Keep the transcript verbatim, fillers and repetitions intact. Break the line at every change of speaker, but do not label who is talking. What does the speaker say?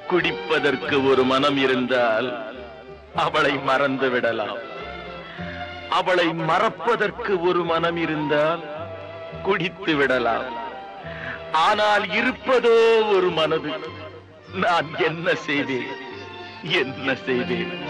குடிப்பதற்கு ஒரு மனம் இருந்தால் அவளை மறந்து விடலாம். அவளை மறப்பதற்கு ஒரு மனம் இருந்தால் குடித்து விடலாம். ஆனால் இருப்பதோ ஒரு மனது. நான் என்ன செய்வேன், என்ன செய்வேன்?